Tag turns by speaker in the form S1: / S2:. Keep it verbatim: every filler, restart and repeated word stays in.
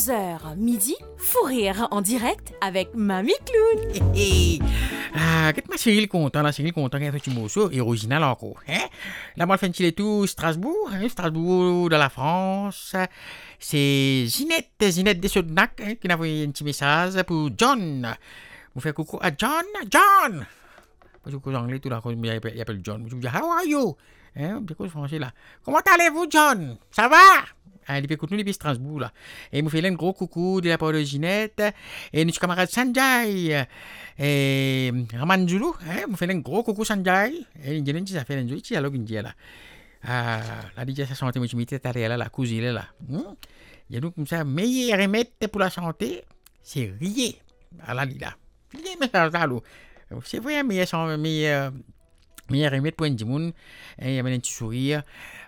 S1: onze heures midi, Fou Rire en direct avec Mamie Clown.
S2: Hé, hé. Ah, qu'est-ce que Cyril content là, Cyril content qu'il y a un petit morceau et original encore. Hein? Là, moi, je fais un petit tout Strasbourg, hein, Strasbourg de la France. C'est Ginette, Ginette de Sodnac, hein, qui m'a envoyé un petit message pour John. Vous faites coucou à John, John. Parce que les anglais, tout là, il appelle, il appelle John. Je vous dis, how are you? Hein, un petit coup de français là. Comment allez-vous, John? Ça va? Ah, il fait écoute nous depuis Strasbourg là. Et il me fait un gros coucou de la part de Ginette et notre camarade Sanjay et Raman Zulu, hein, me fait un gros coucou Sanjay et il dit que ça fait un joli dialogue indien là. Ah, la déjà sa santé moi je m'étais taré là la cousine là. Hmm? Il y a donc comme ça meilleur remède pour la santé, c'est rire. À la là. Rire mais ça ça c'est vrai meilleur meilleur meilleur remède pour un dimoun et il y a un petit sourire.